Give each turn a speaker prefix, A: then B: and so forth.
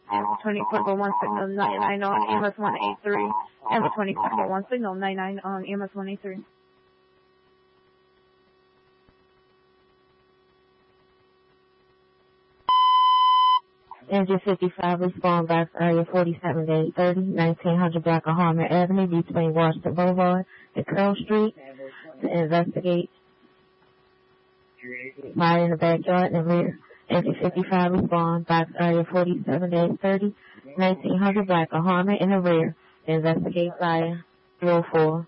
A: Amber 25 for 1 signal 99 on EMS 183. Amber 25 for 1 signal 99 on EMS 183.
B: Engine 55 respond back to area 47 to 830, 1900 Black Harmon Avenue between Washington Boulevard and Curl Street to investigate fire in the backyard and rear. Engine 55 respond back to area 47 to 830, 1900 Black Harmon in the rear to investigate fire 304.